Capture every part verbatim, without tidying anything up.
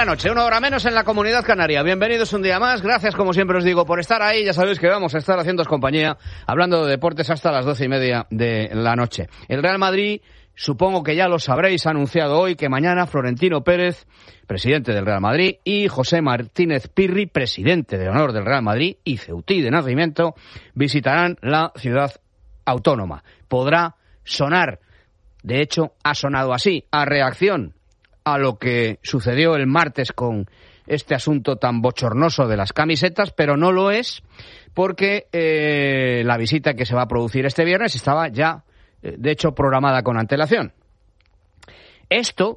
la noche, una hora menos en la Comunidad Canaria. Bienvenidos un día más. Gracias, como siempre os digo, por estar ahí. Ya sabéis que vamos a estar haciéndoos compañía, hablando de deportes hasta las doce y media de la noche. El Real Madrid, supongo que ya lo sabréis, ha anunciado hoy que mañana Florentino Pérez, presidente del Real Madrid, y José Martínez Pirri, presidente de honor del Real Madrid y ceutí de nacimiento, visitarán la ciudad autónoma. Podrá sonar, de hecho ha sonado así, a reacción a lo que sucedió el martes con este asunto tan bochornoso de las camisetas, pero no lo es porque eh, la visita que se va a producir este viernes estaba ya, eh, de hecho, programada con antelación. Esto,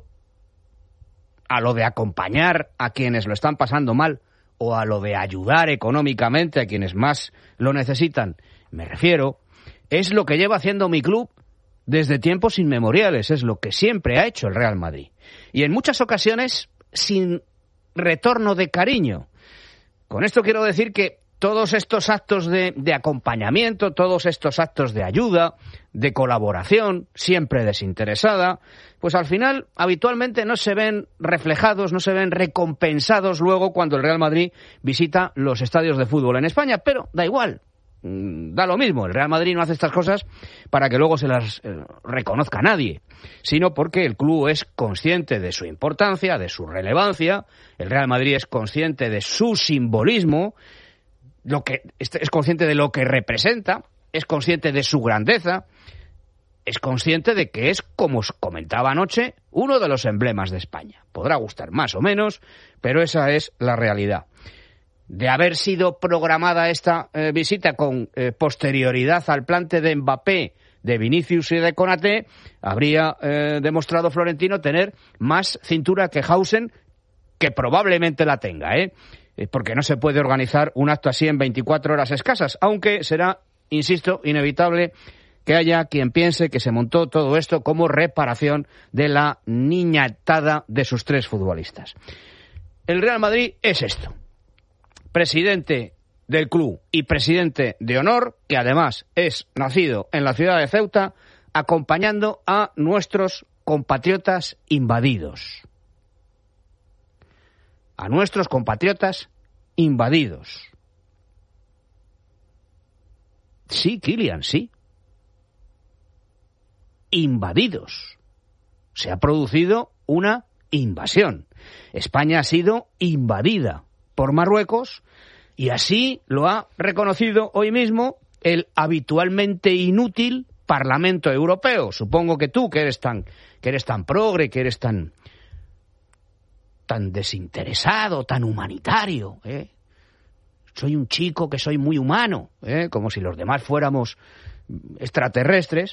a lo de acompañar a quienes lo están pasando mal o a lo de ayudar económicamente a quienes más lo necesitan, me refiero, es lo que lleva haciendo mi club desde tiempos inmemoriales, es lo que siempre ha hecho el Real Madrid. Y en muchas ocasiones sin retorno de cariño. Con esto quiero decir que todos estos actos de, de acompañamiento, todos estos actos de ayuda, de colaboración, siempre desinteresada, pues al final habitualmente no se ven reflejados, no se ven recompensados luego cuando el Real Madrid visita los estadios de fútbol en España, pero da igual. Da lo mismo, el Real Madrid no hace estas cosas para que luego se las eh, reconozca nadie, sino porque el club es consciente de su importancia, de su relevancia, el Real Madrid es consciente de su simbolismo, lo que es consciente de lo que representa, es consciente de su grandeza, es consciente de que es, como os comentaba anoche, uno de los emblemas de España. Podrá gustar más o menos, pero esa es la realidad. De haber sido programada esta eh, visita con eh, posterioridad al plante de Mbappé, de Vinicius y de Konaté, habría eh, demostrado Florentino tener más cintura que Hausen, que probablemente la tenga, ¿eh? Porque no se puede organizar un acto así en veinticuatro horas escasas, aunque será, insisto, inevitable que haya quien piense que se montó todo esto como reparación de la niñatada de sus tres futbolistas. El Real Madrid es esto. Presidente del club y presidente de honor, que además es nacido en la ciudad de Ceuta, acompañando a nuestros compatriotas invadidos. A nuestros compatriotas invadidos. Sí, Kylian, sí. Invadidos. Se ha producido una invasión. España ha sido invadida por Marruecos, y así lo ha reconocido hoy mismo el habitualmente inútil Parlamento Europeo. Supongo que tú, que eres tan, que eres tan progre, que eres tan, tan desinteresado, tan humanitario, ¿eh? Soy un chico que soy muy humano, ¿eh? Como si los demás fuéramos extraterrestres.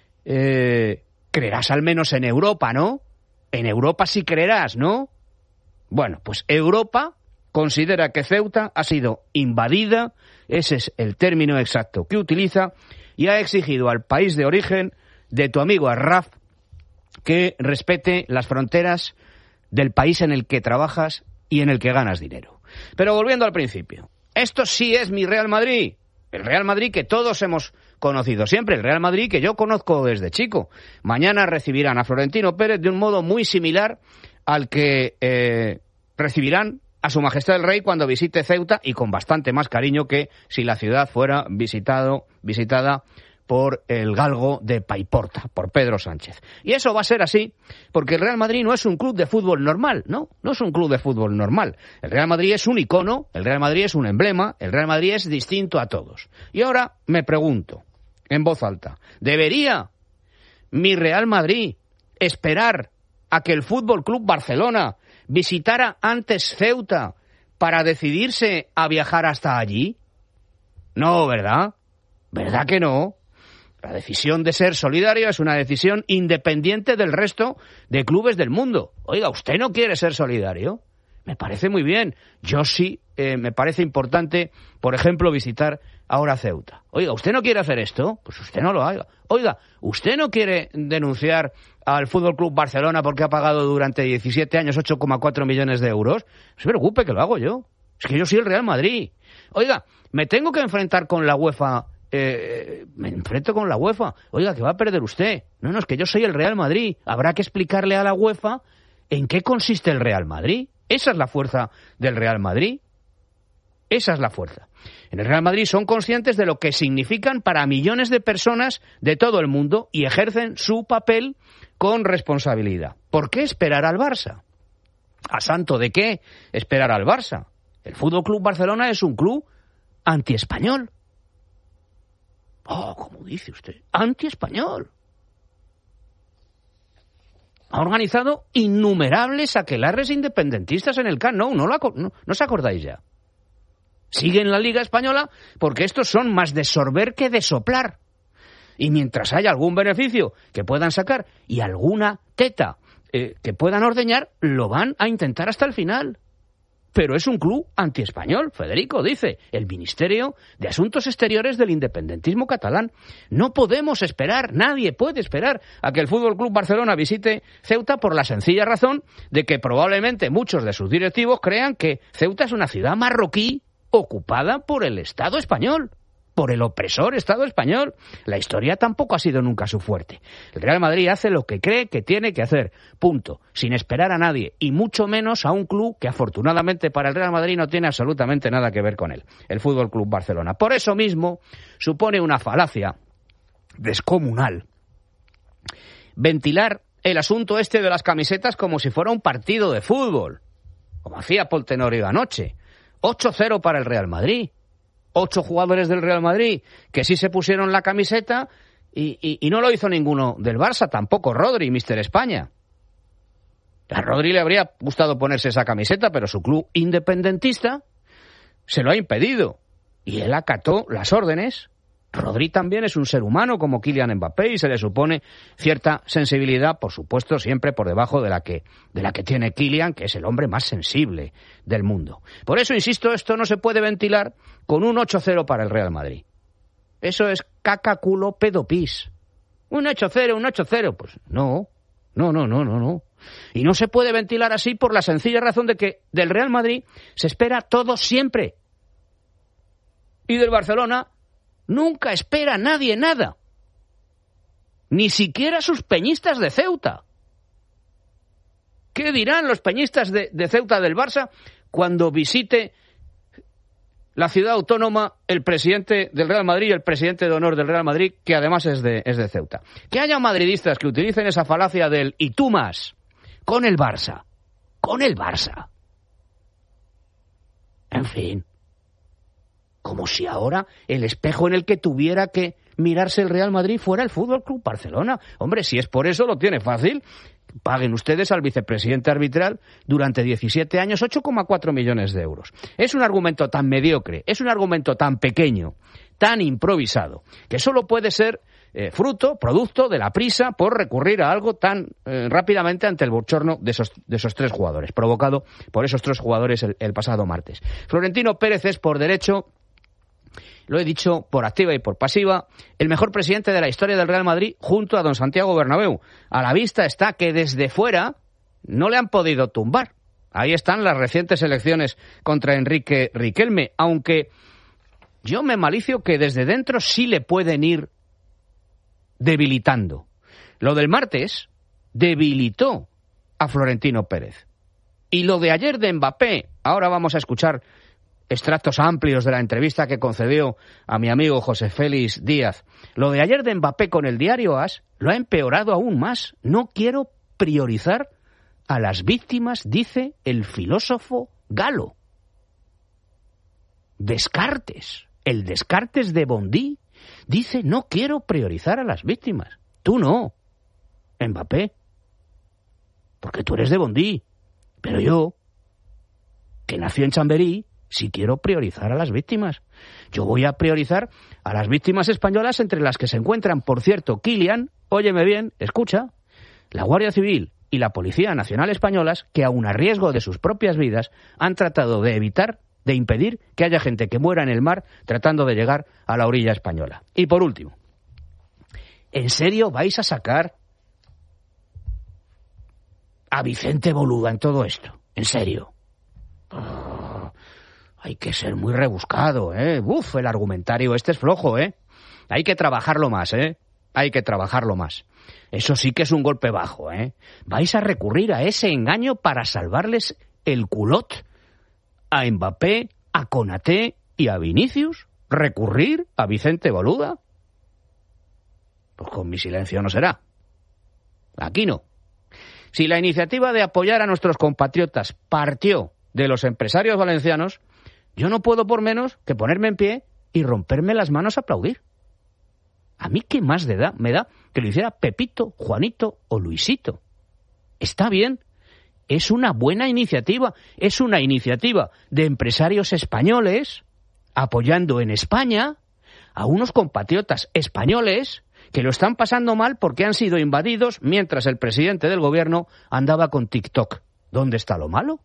Eh, creerás al menos en Europa, ¿no? En Europa sí creerás, ¿no? Bueno, pues Europa considera que Ceuta ha sido invadida, ese es el término exacto que utiliza, y ha exigido al país de origen de tu amigo Arraf que respete las fronteras del país en el que trabajas y en el que ganas dinero. Pero volviendo al principio, esto sí es mi Real Madrid, el Real Madrid que todos hemos conocido siempre, el Real Madrid que yo conozco desde chico. Mañana recibirán a Florentino Pérez de un modo muy similar al que eh, recibirán a Su Majestad el Rey cuando visite Ceuta, y con bastante más cariño que si la ciudad fuera visitado, visitada por el galgo de Paiporta, por Pedro Sánchez. Y eso va a ser así porque el Real Madrid no es un club de fútbol normal, no, no es un club de fútbol normal. El Real Madrid es un icono, el Real Madrid es un emblema, el Real Madrid es distinto a todos. Y ahora me pregunto, en voz alta, ¿debería mi Real Madrid esperar a que el Fútbol Club Barcelona visitara antes Ceuta para decidirse a viajar hasta allí? No, ¿verdad? ¿Verdad que no? La decisión de ser solidario es una decisión independiente del resto de clubes del mundo. Oiga, ¿usted no quiere ser solidario? Me parece muy bien. Yo sí, eh, me parece importante, por ejemplo, visitar ahora Ceuta. Oiga, ¿usted no quiere hacer esto? Pues usted no lo haga. Oiga, ¿usted no quiere denunciar al Fútbol Club Barcelona porque ha pagado durante diecisiete años ocho coma cuatro millones de euros? No se preocupe, que lo hago yo. Es que yo soy el Real Madrid. Oiga, ¿me tengo que enfrentar con la UEFA? Eh, me enfrento con la UEFA. Oiga, que va a perder usted. No, no, es que yo soy el Real Madrid. Habrá que explicarle a la UEFA en qué consiste el Real Madrid. Esa es la fuerza del Real Madrid. Esa es la fuerza. En el Real Madrid son conscientes de lo que significan para millones de personas de todo el mundo y ejercen su papel con responsabilidad. ¿Por qué esperar al Barça? ¿A santo de qué esperar al Barça? El F C Barcelona es un club antiespañol. Oh, ¿cómo dice usted? Antiespañol. Ha organizado innumerables aquelarres independentistas en el Camp Nou. ¿No, lo, no, ¿No os acordáis ya? Sigue en la Liga Española porque estos son más de sorber que de soplar. Y mientras haya algún beneficio que puedan sacar y alguna teta eh, que puedan ordeñar, lo van a intentar hasta el final. Pero es un club antiespañol, Federico, dice el Ministerio de Asuntos Exteriores del independentismo catalán. No podemos esperar, nadie puede esperar a que el F C Barcelona visite Ceuta por la sencilla razón de que probablemente muchos de sus directivos crean que Ceuta es una ciudad marroquí ocupada por el Estado español, por el opresor Estado español. La historia tampoco ha sido nunca su fuerte. El Real Madrid hace lo que cree que tiene que hacer, punto, sin esperar a nadie, y mucho menos a un club que afortunadamente para el Real Madrid no tiene absolutamente nada que ver con él, el F C Barcelona. Por eso mismo supone una falacia descomunal ventilar el asunto este de las camisetas como si fuera un partido de fútbol, como hacía Pol Tenorio anoche. ocho cero para el Real Madrid. Ocho jugadores del Real Madrid que sí se pusieron la camiseta y, y, y no lo hizo ninguno del Barça, tampoco Rodri, míster España. A Rodri le habría gustado ponerse esa camiseta, pero su club independentista se lo ha impedido. Y él acató las órdenes. Rodri también es un ser humano como Kylian Mbappé y se le supone cierta sensibilidad, por supuesto, siempre por debajo de la que de la que tiene Kylian, que es el hombre más sensible del mundo. Por eso, insisto, esto no se puede ventilar con un ocho cero para el Real Madrid. Eso es caca, culo, pedo, pis. Un ocho cero, un ocho cero. Pues no, no, no, no, no, no. Y no se puede ventilar así por la sencilla razón de que del Real Madrid se espera todo siempre. Y del Barcelona nunca espera nadie nada. Ni siquiera sus peñistas de Ceuta. ¿Qué dirán los peñistas de, de Ceuta del Barça cuando visite la ciudad autónoma el presidente del Real Madrid y el presidente de honor del Real Madrid, que además es de, es de Ceuta? Que haya madridistas que utilicen esa falacia del y tú más con el Barça. Con el Barça. En fin. Como si ahora el espejo en el que tuviera que mirarse el Real Madrid fuera el F C Barcelona. Hombre, si es por eso, lo tiene fácil. Paguen ustedes al vicepresidente arbitral durante diecisiete años ocho coma cuatro millones de euros. Es un argumento tan mediocre, es un argumento tan pequeño, tan improvisado, que solo puede ser eh, fruto, producto de la prisa por recurrir a algo tan eh, rápidamente ante el bochorno de esos, de esos tres jugadores, provocado por esos tres jugadores el, el pasado martes. Florentino Pérez es, por derecho, lo he dicho por activa y por pasiva, el mejor presidente de la historia del Real Madrid junto a don Santiago Bernabéu. A la vista está que desde fuera no le han podido tumbar. Ahí están las recientes elecciones contra Enrique Riquelme, aunque yo me malicio que desde dentro sí le pueden ir debilitando. Lo del martes debilitó a Florentino Pérez. Y lo de ayer de Mbappé, ahora vamos a escuchar extractos amplios de la entrevista que concedió a mi amigo José Félix Díaz. Lo de ayer de Mbappé con el diario AS lo ha empeorado aún más. No quiero priorizar a las víctimas, dice el filósofo galo. Descartes, el Descartes de Bondy, dice no quiero priorizar a las víctimas. Tú no, Mbappé, porque tú eres de Bondy, pero yo, que nació en Chamberí, si quiero priorizar a las víctimas. Yo voy a priorizar a las víctimas españolas, entre las que se encuentran, por cierto, Kylian, óyeme bien, escucha, la Guardia Civil y la Policía Nacional españolas, que aun a riesgo de sus propias vidas han tratado de evitar, de impedir que haya gente que muera en el mar tratando de llegar a la orilla española. Y por último, ¿en serio vais a sacar a Vicente Boluda en todo esto? ¿En serio? Oh, hay que ser muy rebuscado, ¿eh? Uf, el argumentario este es flojo, ¿eh? Hay que trabajarlo más, ¿eh? Hay que trabajarlo más. Eso sí que es un golpe bajo, ¿eh? Vais a recurrir a ese engaño para salvarles el culot a Mbappé, a Konaté y a Vinicius? ¿Recurrir a Vicente Boluda? Pues con mi silencio no será. Aquí no. Si la iniciativa de apoyar a nuestros compatriotas partió de los empresarios valencianos, yo no puedo por menos que ponerme en pie y romperme las manos a aplaudir. ¿A mí qué más de da, me da que lo hiciera Pepito, Juanito o Luisito? Está bien, es una buena iniciativa, es una iniciativa de empresarios españoles apoyando en España a unos compatriotas españoles que lo están pasando mal porque han sido invadidos mientras el presidente del gobierno andaba con TikTok. ¿Dónde está lo malo?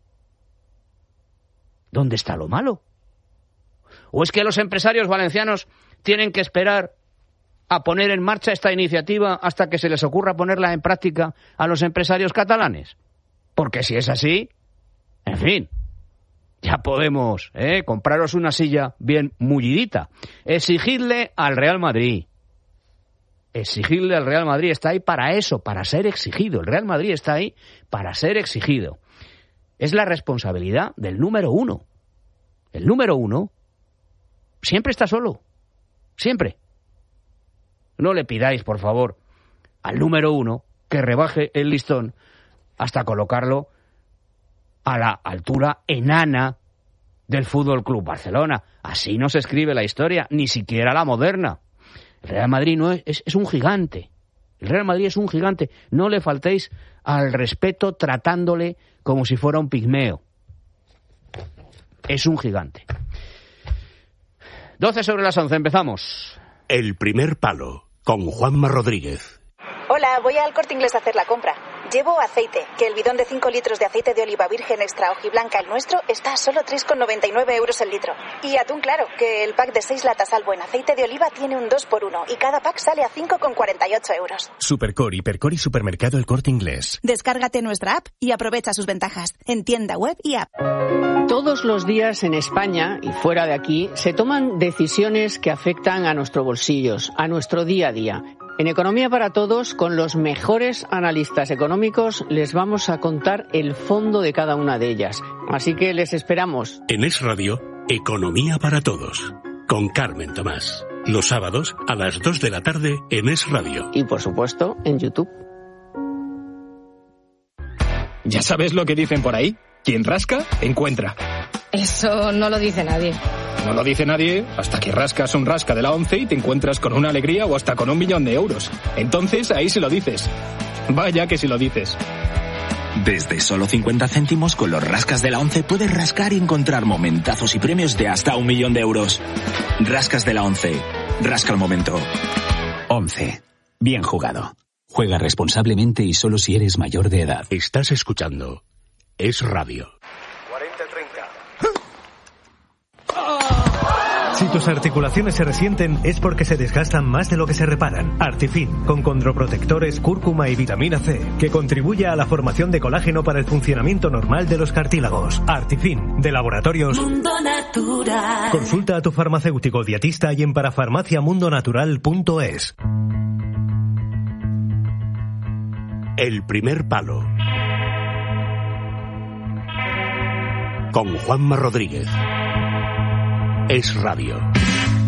¿Dónde está lo malo? ¿O es que los empresarios valencianos tienen que esperar a poner en marcha esta iniciativa hasta que se les ocurra ponerla en práctica a los empresarios catalanes? Porque si es así, en fin, ya podemos ¿eh? compraros una silla bien mullidita. Exigidle al Real Madrid. Exigirle al Real Madrid, está ahí para eso, para ser exigido. El Real Madrid está ahí para ser exigido. Es la responsabilidad del número uno. El número uno siempre está solo. Siempre. No le pidáis, por favor, al número uno que rebaje el listón hasta colocarlo a la altura enana del Fútbol Club Barcelona. Así no se escribe la historia, ni siquiera la moderna. El Real Madrid no es, es, es un gigante. El Real Madrid es un gigante. No le faltéis al respeto tratándole como si fuera un pigmeo. Es un gigante. doce sobre las once, empezamos. El primer palo, con Juanma Rodríguez. Hola, voy al Corte Inglés a hacer la compra. Llevo aceite, que el bidón de cinco litros de aceite de oliva virgen extra hojiblanca, el nuestro, está a solo tres con noventa y nueve euros el litro. Y atún claro, que el pack de seis latas al buen aceite de oliva tiene un dos por uno y cada pack sale a cinco con cuarenta y ocho euros. Supercor, Hipercor y Supermercado El Corte Inglés. Descárgate nuestra app y aprovecha sus ventajas en tienda web y app. Todos los días en España y fuera de aquí se toman decisiones que afectan a nuestros bolsillos, a nuestro día a día. En Economía para Todos, con los mejores analistas económicos, les vamos a contar el fondo de cada una de ellas. Así que les esperamos. En Es Radio, Economía para Todos, con Carmen Tomás. Los sábados a las dos de la tarde en Es Radio. Y por supuesto, en YouTube. ¿Ya sabes lo que dicen por ahí? Quien rasca, encuentra. Eso no lo dice nadie. No lo dice nadie hasta que rascas un rasca de la once y te encuentras con una alegría o hasta con un millón de euros. Entonces ahí se lo dices. Vaya que si lo dices. Desde solo cincuenta céntimos con los rascas de la once puedes rascar y encontrar momentazos y premios de hasta un millón de euros. Rascas de la once. Rasca el momento. once. Bien jugado. Juega responsablemente y solo si eres mayor de edad. Estás escuchando Es Radio. cuarenta treinta. Si tus articulaciones se resienten es porque se desgastan más de lo que se reparan. Artifin, con condroprotectores, cúrcuma y vitamina C, que contribuye a la formación de colágeno para el funcionamiento normal de los cartílagos. Artifin, de Laboratorios Mundo Natural. Consulta a tu farmacéutico dietista y en parafarmacia mundo natural punto es. El primer palo, con Juanma Rodríguez. Es Radio.